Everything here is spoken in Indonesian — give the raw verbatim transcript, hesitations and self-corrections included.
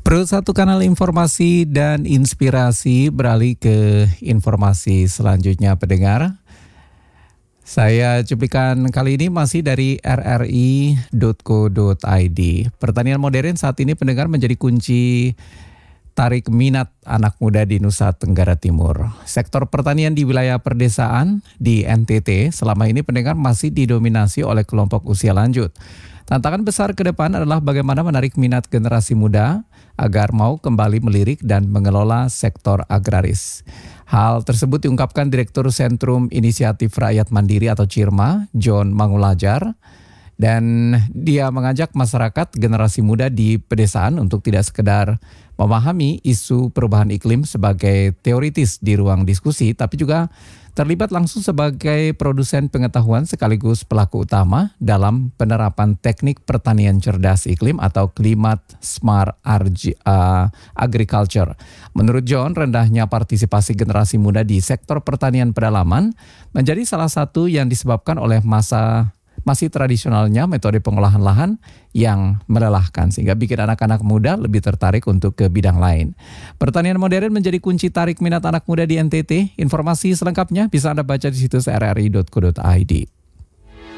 Perlu satu kanal informasi dan inspirasi, beralih ke informasi selanjutnya pendengar. Saya cuplikan kali ini masih dari r r i titik co titik i d. Pertanian modern saat ini pendengar menjadi kunci tarik minat anak muda di Nusa Tenggara Timur. Sektor pertanian di wilayah perdesaan di N T T selama ini pendengar masih didominasi oleh kelompok usia lanjut. Tantangan besar ke depan adalah bagaimana menarik minat generasi muda agar mau kembali melirik dan mengelola sektor agraris. Hal tersebut diungkapkan Direktur Sentrum Inisiatif Rakyat Mandiri atau CIRMA, John Mangulajar. Dan dia mengajak masyarakat generasi muda di pedesaan untuk tidak sekedar memahami isu perubahan iklim sebagai teoritis di ruang diskusi, tapi juga terlibat langsung sebagai produsen pengetahuan sekaligus pelaku utama dalam penerapan teknik pertanian cerdas iklim atau Climate Smart Agriculture. Menurut John, rendahnya partisipasi generasi muda di sektor pertanian pedalaman menjadi salah satu yang disebabkan oleh masa masih tradisionalnya metode pengolahan lahan yang melelahkan sehingga bikin anak-anak muda lebih tertarik untuk ke bidang lain. Pertanian modern menjadi kunci tarik minat anak muda di N T T. Informasi selengkapnya bisa Anda baca di situs r r i titik co titik i d.